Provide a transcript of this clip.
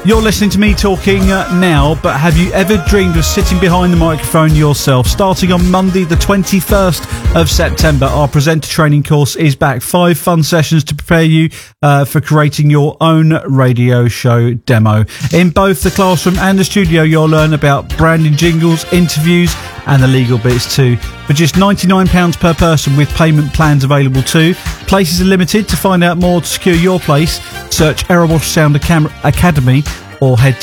You're listening to me talking now, but have you ever dreamed of sitting behind the microphone yourself? Starting on Monday, the 21st of September, our presenter training course is back. 5 fun sessions to prepare you for creating your own radio show demo. In both the classroom and the studio, you'll learn about branding jingles, interviews, and the legal bits too. For just £99 per person with payment plans available too. Places are limited. To find out more to secure your place, search Erewash Sound Academy or head